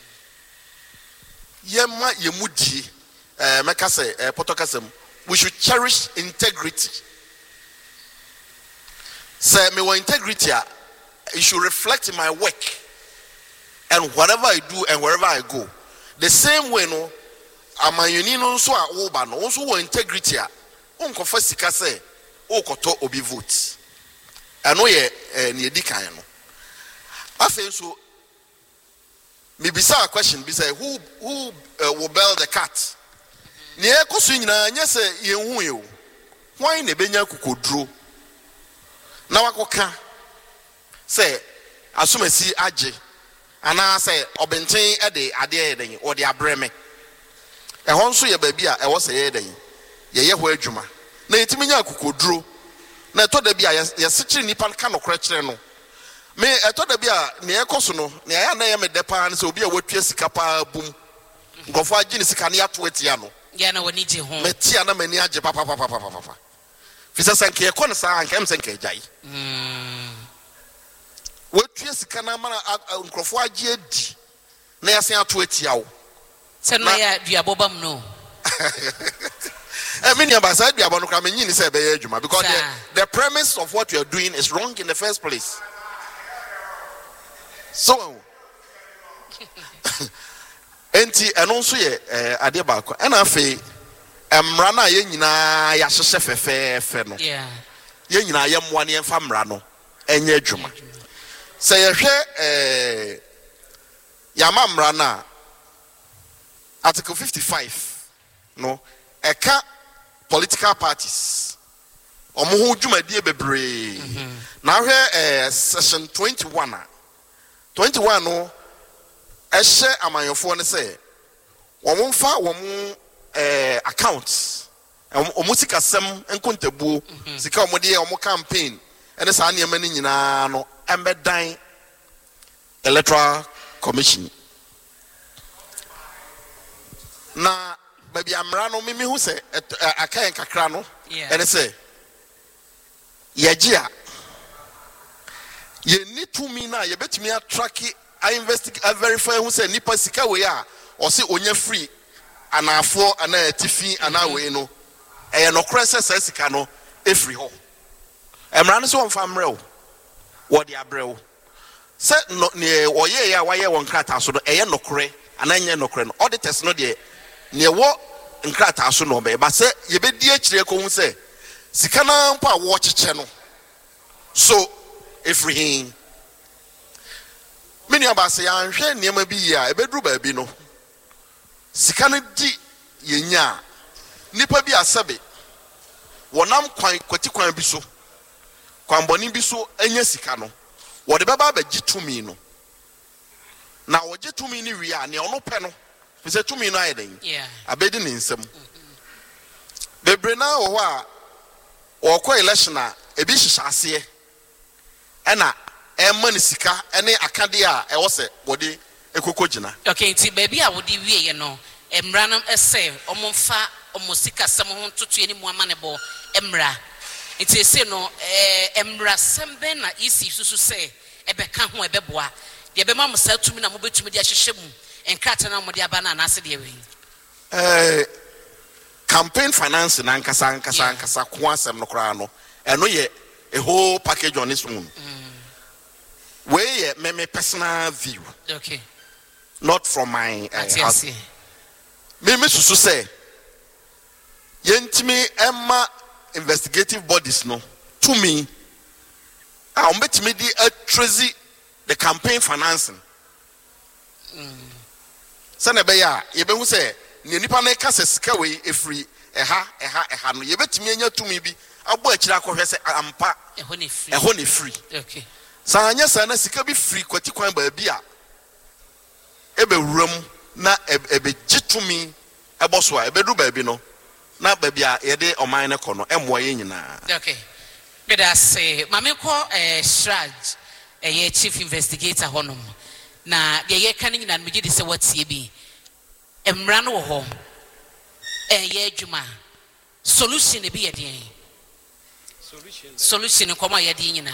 S14: Yen ma yemudi eh meka say eh potokasem we should cherish integrity. Say me wa integrity it should reflect in my work and whatever I do and wherever I go. The same way no amayuni no so a oba no so wa integrity a unkofa sika say okoto obi vote ano ye ne edi kan no afen so me bisa a question be say who who uh, will bail the cat ne ekoso nyina nya say ye hu ye o hwan na benya kokoduro na wakoka say asomasi age ana say obenten e de ade ye den o de abreme e hon so ye ba bi a e wo say ye den ye ye ho adwuma na yetimi nya kokoduro na to da bia ye sekire nipa ka no kora kire no me eto da bia ne ekoso no ne ya na ye me de pa ne se obi a watua sika pa bum nkofo agi ne sika ne ato atia no
S2: Yeah, no, we need you home.
S14: Metia na mani age papa papa papa papa. Fisa sanke e kon sa ankem sanke jai.
S2: Mm.
S14: We tue sika na mana nkrofo age adi. Na yasen ato atia wo.
S2: Se no ya duabobam no.
S14: I mean, because the, the premise of what you are doing is wrong in the first place. So, enti and also ye adebako and afi emrana ye nyina ya hyehyɛ fɛfɛɛfɛ no.
S2: Yeah.
S14: Ye nyina ye mmoa ne emfa mra no enye adwuma. Sɛ ye hwɛ eh yama mra na Article fifty-five no eka political parties omo ho dwumadie bebre na hwe eh, section twenty-one twenty-one no ehye amanyofo ne se omo mfa omo eh, accounts omo sika sem enkontabuo sika omo de omo campaign ene sa ne mani nyina no embedan electoral commission na baby amra no mimi hu se akayen kakra no ene se yejia ye ni to me na ye betumi atrack I investigate I verify hu se nipa sika we a o se onya free anafo ana atifi ana we no e no kra se sika no e free ho emra no so mfa mre o wo de abre o se no ne oye ya waye won krata so no e ye no kre ana nye no kre no auditors no de ne wo nkrata so no be ba se ye be di akire ko hu se sika na mpa wo cheche no so efrihin mini aba se ya nhwe niam bi ya e bedru ba bi no sika no di ye nya nipa bi asabe wonam kwan kwati kwan bi so kwan boni bi so anya sika no wo de baba ba gitumi no na wo gitumi ni wi a ne ono pe no Fise to me no ayden.
S2: Yeah.
S14: Abedi ni nsem. Bebre na wo ho a wo kọ election a ebi hyehyase e. Ena e ma ni sika ene akade a e wo se body ekokogina.
S2: Okay, nti baby a wo di wie ye no, emra no ese omomfa omosika sem ho toto ani mu amane bo emra. Nti ese no eh emra sembe na isi susu se ebeka ho ebeboa. De be ma mo sa tumi na mo betumi de ahyehye mu.
S14: Uh, campaign finance na nkasa nkasa nkasa ko asem no kra no eno ye a whole package on its own. Mm. We ye me me personal view.
S2: Okay.
S14: Not from my uh,
S2: house.
S14: Me me susu say yentimi emma investigative bodies no to me a ombetimi di a tracy the campaign financing. Mm. Sana be ya ye be hu se ne nipa na ka se sika we efri eha eha eha no ye betimi anya tumi bi abo akira akọhwe se ampa
S2: eho ne free
S14: eho ne free.
S2: Okay.
S14: Sa anya sa na sika bi free kwati kwan ba bi a ebe wuram na ebe gitumi eboso a ebe du ba bi no na ba bi a ye de oman ne kọ no emwo ye nyina.
S2: Okay. Beda say mame ko eh Shraj eh chief investigator honum. Na ye ye kan nyina me gidi se watie bi emra no wo ho eh ye adwuma solution bi ye den solution solution ko ma ye den nyina.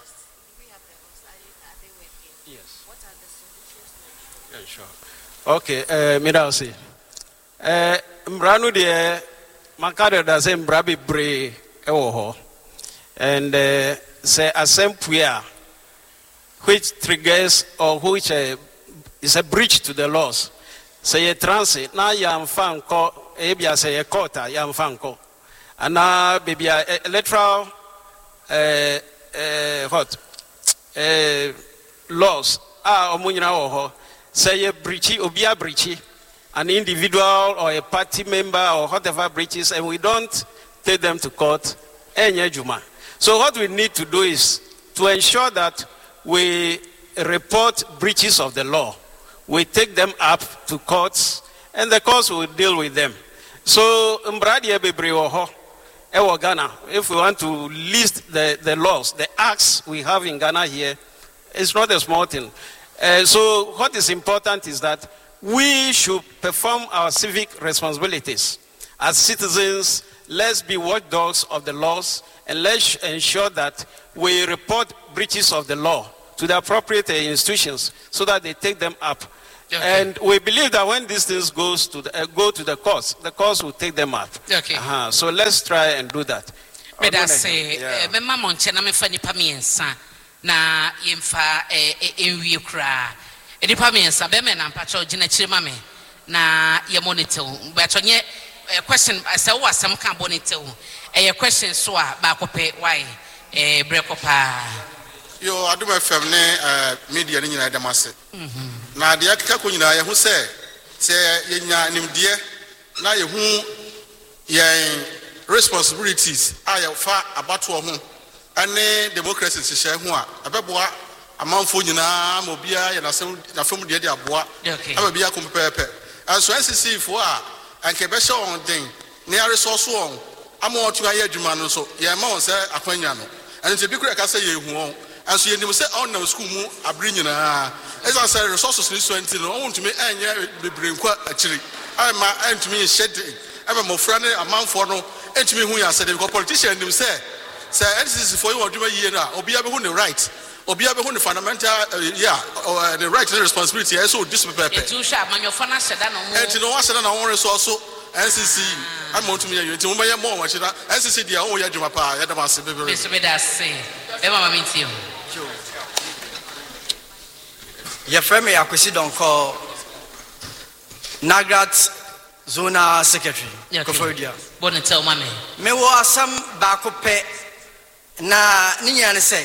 S1: Yes, what are the solutions? Yeah, sure. Okay, eh me da say eh emra no de makade da say emra be bre e wo ho and uh, say asempua which triggers or which uh, is a breach to the laws. Say a transit, now yam fan call, ebia say a quota, yam fan call. And now, baby, electoral uh, uh, what uh, laws are omunina or say a breachy, obia breachy, an individual or a party member or whatever breaches, and we don't take them to court. So, what we need to do is to ensure that we report breaches of the law. We take them up to courts, and the courts will deal with them. So, if we want to list the, the laws, the acts we have in Ghana here, it's not a small thing. Uh, so, what is important is that we should perform our civic responsibilities. As citizens, let's be watchdogs of the laws and let's ensure that we report breaches of the law to the appropriate institutions so that they take them up. Okay. And we believe that when these things goes to the, uh, go to the courts, the courts will take them up.
S2: Okay.
S1: Uh-huh. So let's try and do that.
S2: Me da say, me ma monche na me fa nipa miensa na yemfa enwie kra. Nipa miensa be me na mpacho gina chire ma me na ye monitor. But onye question say wo asem kan monitor. E question so a ba kope why eh brekopa.
S14: Yo adum F M ne media ni nyina demase. Mhm. Na de akeka ko nyina ye hu se se ye nya nimde na ye hu ye responsibilities aya fa abato ho ane democracy hye ho a abeboa amanfo nyina ma obia ye na sem na fam de de aboa aba bia ko pepepe anso N C C fo a anke be hye on den ne resource on ama otu aye adwuma no so ye ma on se akwanya no ane te bi kura ka se ye hu on anso ye nim se on na school mu abri nyina esa se resources ni so enti no on tumi anya bebrenkwa akiri ama antumi hye aba mofra ne amanfo no entumi hu ya said because politician nim say say N C C for you adwuma yie na obi abe hu ne right obi abe hu ne fundamental uh, yeah uh, the right and responsibility so disrespect
S2: e tu sha manyofa na seda no mo
S14: enti no wa seda na won resource N C C am ontumi ya enti mo be mo wa chida N C C dia o ya adwuma pa ya da ma se bebe
S2: be so be da se e mama minti o
S15: ye frame yakosi don call Nagrat Zona Secretary.
S2: Kofodia. Bonne tell mame.
S15: Me wo asam ba ko pe na ni nyane say.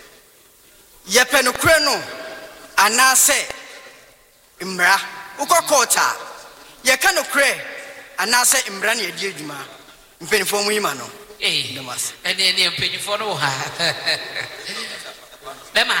S15: Ye pe no kure no ana say imra. Uko kota. Ye ka no kure ana say imra na ye di adwuma. Mpenifo mu yima no.
S2: Eh. Ndemas. Ene ne mpenifo no ha. Bema.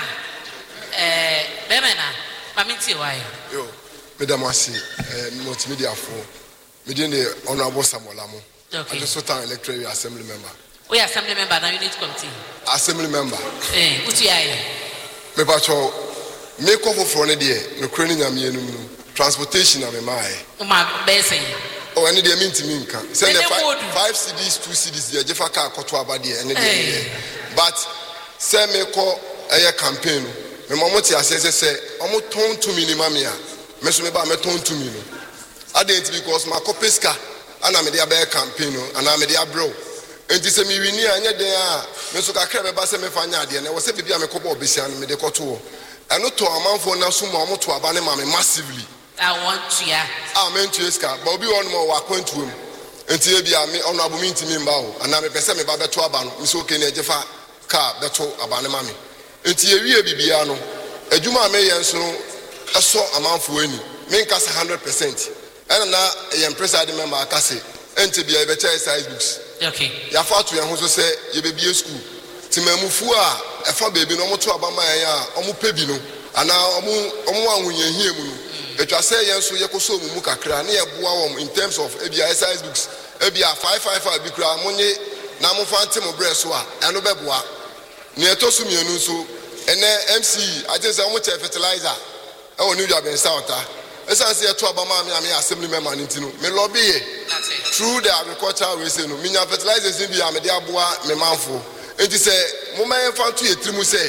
S2: Eh, bema na. Maminti why?
S16: Yo. Madam Wasi, multimedia for within the Honorable Samolamo.
S2: Okay.
S16: I'm the Sultan Electoral Assembly member.
S2: We are Assembly member now. Unit committee.
S16: Assembly member.
S2: Eh, what you are?
S16: Me pacho, me ko for front there. No crane na me enu transportation na me mai.
S2: Ma bese.
S16: Oh, any dey mean to me nka. Send the five, five C Ds, two C Ds there. Jefa car koto abadi any dey. But say me ko eye campaign. Me mama ti asese say omo ton to minimum ya. Me so me ba me ton to me no. Adent because my copeska ana me dey be campaign no ana me dey abro. Enti se mi wini anya den a me so kakra me ba se me fanya ade na wo se bibia me kopo obesia no me dey koto. Eno to amanfo na so mo mo to aba ne ma me massively.
S2: I want to ya.
S16: Ah me ntu eska ba obi won mo wa kwantuom. Enti e bia me ono abo mi ntimi mba o ana me pese me ba beto aba no me so okay na ejefa car beto aba ne ma me. Enti e wie bibia no adwuma me yen so eso amanfo ani me nka one hundred percent. And na a president member akase enti bia e be chair size books.
S2: Okay.
S16: Ya fa to yan ho so say ye be bia school. Ti mamufu a e fa baby no mo to aba man yan a omo pe bi no ana omo omo anwunya hie mu no. Etwa say yan so ye koso mu kakra na ye boa wom in terms of e bia size books. E bia five five five bi kra mo nye na mo fa ntem bre so a eno be boa. Ne etosu mienu so ene M C I just say omo che fertilizer. E woni dwa ben sauta. Esa say to aba ma me am assembly member ntino me lobby ye through the agricultural we say no me nya fertilizers bi am de aboa me manfo enti say mo man fa to ye trimu say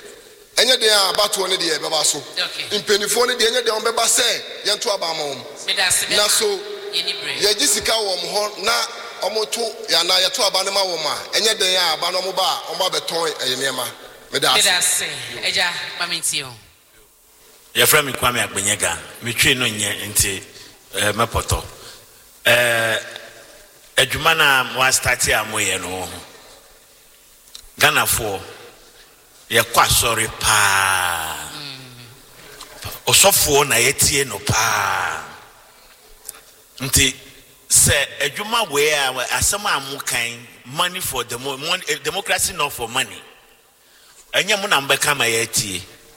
S16: enye de abato ne de e beba so impenifo ne de enye de on beba say ye to aba ma om na so ye gisika wo mo ho na omo to ya na ye to aba ne ma wo ma enye de ya aba no mo ba omo beton eye nema me da
S2: say eja mamentio
S17: Your friend me Kwame Agbenyega, me twe no nye nti eh mepoto. Eh adwuma na mo start a mo ye no. Ghana for ye kwa sorry pa. Osofo na yetie no pa. Nti se adwuma we asem amukan money for demo, money, democracy not for money. Enya mo na mbeka ma yetie.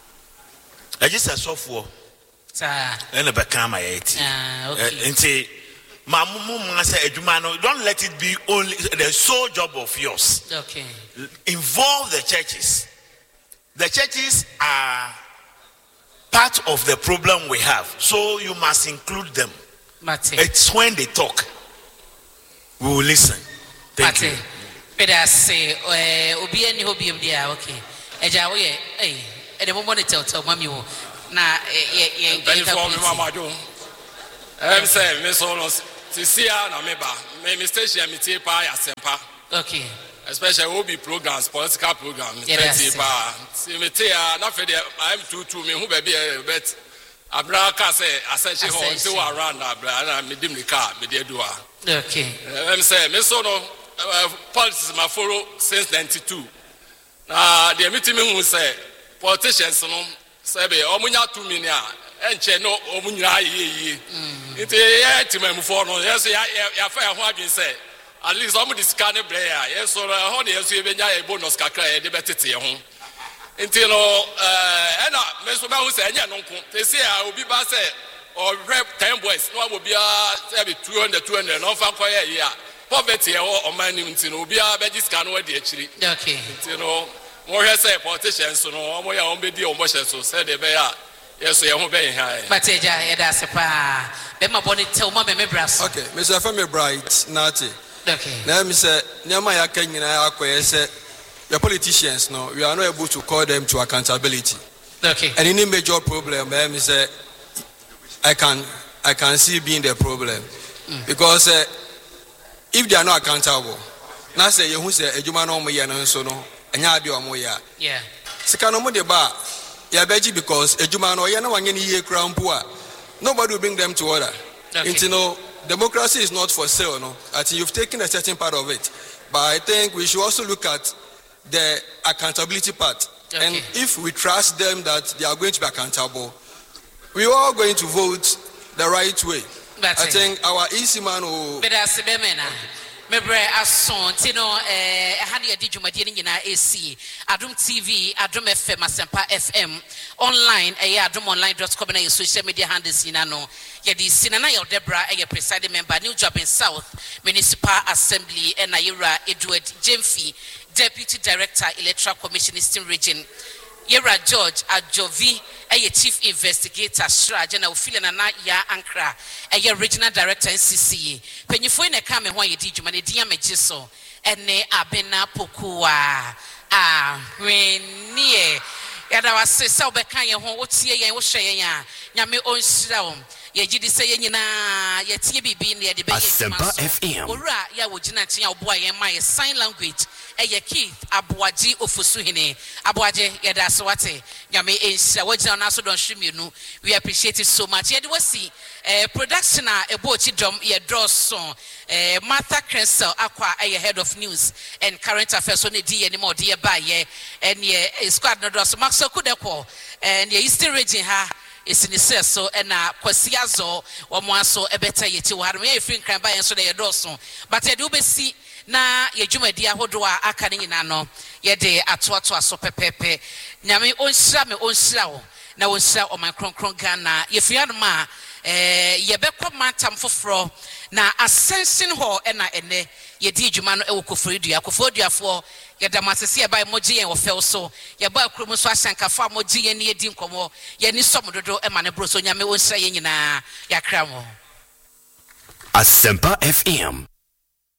S17: I just a software. And a becama eighty. And my mum say, don't let it be only the sole job of yours.
S2: Okay.
S17: Involve the churches. The churches are part of the problem we have. So you must include them.
S2: Mate.
S17: It's when they talk, we will listen. Thank
S2: Mate.
S17: you.
S2: But I say, Obi and Hobi of the okay. Eja, eh, at the moment, tell tell Mammy, now, eh, eh,
S4: Mama do. I'm saying, Miss Olos, Cecilia, Nameba, may mistake me tea pie as sempa.
S2: Okay.
S4: Especially will be programs, political programs.
S2: Yes.
S4: I'm too to me who be a bet. Abraka say, I said she holds to around Abra, and Midim the car, Media Dua.
S2: Okay.
S4: I'm saying, Miss Ono, politics my follow since ninety two. Now, the meeting who say, politicians, say, Omunya two million, and Cheno Omunya ye. It's a team for no, yes, I fair what you say. At least I'm discanning player. Yes, so how do you see when you bonus kakra the better to home? Until uh, and Mister Who said, yeah, no, they say I will be back or rep ten boys. No, I will be a two hundred, two hundred, no, for a year. Poverty or money until will be a better scan where the actually.
S2: Okay.
S4: You know, more say politicians, so no more on be the omotion, so said they bear. Yes, so you're very high.
S2: But that's a pa. Bema bonnet tell Mamma Mebras.
S18: Okay, Mister Femi Bright, Nati.
S2: Okay.
S18: Now, Mister Nyamaya Kenya, the politicians, no, we are not able to call them to accountability.
S2: Okay.
S18: And any major problem, I say, I can, I can see being the problem, mm. because uh, if they are not accountable, now say you who say a human no moya no so no, and ya be moya.
S2: Yeah.
S18: Sekano mo deba, ya beji because a human no ya no wanyeni ye crown poor. Nobody will bring them to order.
S2: Okay.
S18: You know, democracy is not for sale, no. I think you've taken a certain part of it, but I think we should also look at the accountability part. Okay. And if we trust them that they are going to be accountable, we are all going to vote the right way. That's I it. think our easy man will.
S2: Mebre ason tino eh hadi adi dwumadi ni nyina ac Adum T V, Adum F M, Asempa F M online eh adum online dot com na your social media handles nyina no ye di sinana your Debra eh presiding member New Job in South Municipal Assembly and Ayura Edward Jemfi, Deputy Director Electoral Commission Eastern Region. Yera George Ajovi, a chief investigator, Shra, General Filana Ya Ankra, a regional director in C C E. When you find a come and why you did you manage Diamajiso, and ne Abena Pokua. Ah, when near Yada was say, Saubekaya, what's here, and what's saying, Yami on Shraum. Ye say na ye T B B near the Asempa F M. Ora ya wojina tia boy and my sign language. Eye Keith Abuaji Ofusuhine. Abuaje yada swate. Yame is wajina naso don shiminu. We appreciate it so much. Ye do see eh production a bochi drum ye draw song. Eh Martha Crensel Aqua a head of news and current affairs on the D anymore dear by ye and ye squad no dos Maxo Kudeko and ye Eastern region ha. It's in the so and uh Kwasiazo or Mwaso a better yet to have me free crime by and so they are also. But I do be see na ye juma dia hodwa akani nano ye de atoato aso pepepe. Nyame onsra me onsra na onsra o man kron kron Ghana ye fian ma eh ye bekọ matam foforo na ascension ho na ene ye di dwuma no e wo Kofridua Kofriduafo ye da masese ye bai moji yen wo fel so ye ba krom so asankafo moji yen ne di nkomo ye ni somododo e ma ne bro so nyame wonsra ye nyina yakra mo
S19: Asempa F M.